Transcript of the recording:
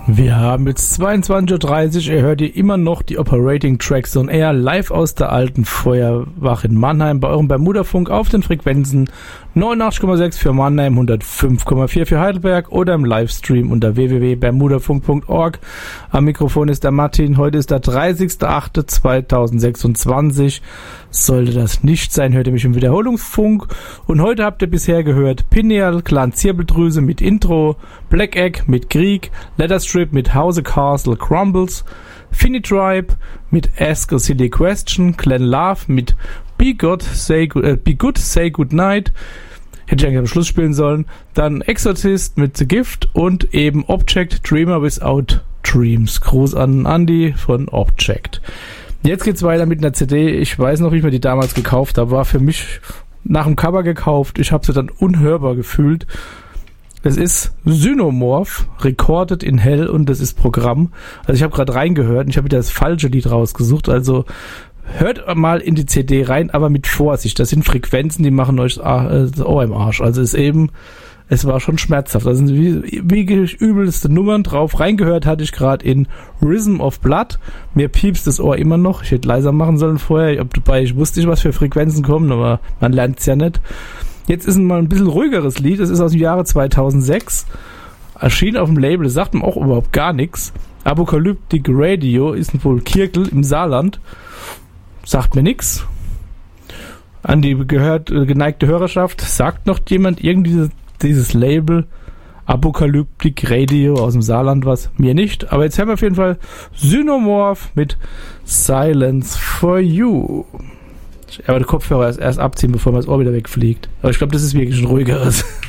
Wir haben jetzt 22:30 Uhr, ihr hört hier immer noch die Operating Tracks on Air live aus der alten Feuerwache in Mannheim bei eurem Bermudafunk auf den Frequenzen 89,6 für Mannheim, 105,4 für Heidelberg oder im Livestream unter www.bermudafunk.org. Am Mikrofon ist der Martin, heute ist der 30.08.2026. Sollte das nicht sein, hört ihr mich im Wiederholungsfunk. Und heute habt ihr bisher gehört Pineal, Clan Zirbeldrüse mit Intro, Black Egg mit Krieg, Letterstrip mit House Castle Crumbles, Finny Tribe mit Ask a Silly Question, Glenn Love mit Be Good, Say Good Night, hätte ich eigentlich am Schluss spielen sollen, dann Exorcist mit The Gift und eben Object, Dreamer Without Dreams. Gruß an Andy von Object. Jetzt geht's weiter mit einer CD, ich weiß noch, wie ich mir die damals gekauft habe, war für mich nach dem Cover gekauft, ich habe sie dann unhörbar gefühlt. Es ist Synomorph, Recorded in Hell und das ist Programm. Also ich habe gerade reingehört und ich habe wieder das falsche Lied rausgesucht, also hört mal in die CD rein, aber mit Vorsicht, das sind Frequenzen, die machen euch das Ohr im Arsch, also es war schon schmerzhaft. Da sind wie übelste Nummern drauf. Reingehört hatte ich gerade in Rhythm of Blood. Mir piepst das Ohr immer noch. Ich hätte leiser machen sollen vorher. Ich wusste nicht, was für Frequenzen kommen, aber man lernt es ja nicht. Jetzt ist mal ein bisschen ruhigeres Lied. Es ist aus dem Jahre 2006. Erschien auf dem Label. Das sagt man auch überhaupt gar nichts. Apocalyptic Radio ist wohl Kirkel im Saarland. Sagt mir nichts. An die geneigte Hörerschaft. Sagt noch jemand irgendwie dieses Label Apocalyptic Radio aus dem Saarland was? Mir nicht. Aber jetzt haben wir auf jeden Fall Synomorph mit Silence for You. Aber der Kopfhörer erst abziehen, bevor man das Ohr wieder wegfliegt. Aber ich glaube, das ist wirklich ein ruhigeres.